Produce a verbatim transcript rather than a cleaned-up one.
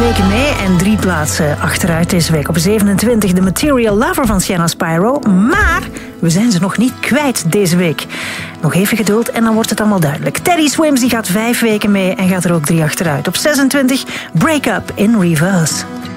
weken mee en drie plaatsen achteruit deze week. Op zevenentwintig The Material Lover van Sienna Spyro. Maar we zijn ze nog niet kwijt deze week. Nog even geduld en dan wordt het allemaal duidelijk. Teddy Swims die gaat vijf weken mee en gaat er ook drie achteruit. Op zesentwintig Break Up in Reverse.